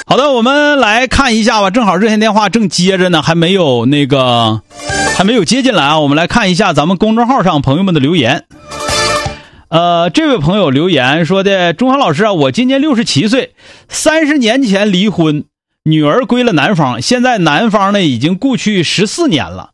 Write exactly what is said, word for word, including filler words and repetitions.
好的，我们来看一下吧，正好热线电话正接着呢，还没有那个还没有接进来啊。我们来看一下咱们公众号上朋友们的留言。呃，这位朋友留言说的，钟涵老师啊，我今年六十七岁，三十年前离婚，女儿归了男方，现在男方呢已经故去十四年了，